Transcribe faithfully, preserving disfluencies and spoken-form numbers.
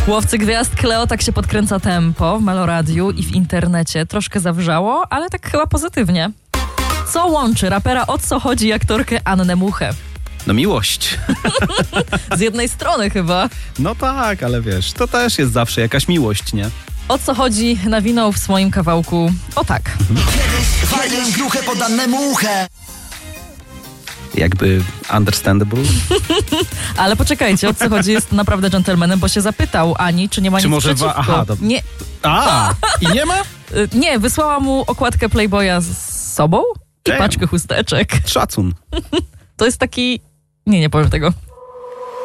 Łowcy gwiazd Kleo, tak się podkręca tempo w Meloradiu i w internecie. Troszkę zawrzało, ale tak chyba pozytywnie. Co łączy rapera O co chodzi i aktorkę Annę Muchę? No miłość. Z jednej strony chyba. No tak, ale wiesz, to też jest zawsze jakaś miłość, nie? O co chodzi nawinął w swoim kawałku o tak. Kiedyś fajną gruchę pod Annę Muchę. Jakby understandable. Ale poczekajcie, o co chodzi jest naprawdę dżentelmenem, bo się zapytał Ani, czy nie ma Czy nic może przeciwko. wa- aha, to- Nie, A, i nie ma? y, nie, wysłała mu okładkę Playboya z sobą i Damn. paczkę chusteczek. Szacun. To jest taki... Nie, nie powiem tego.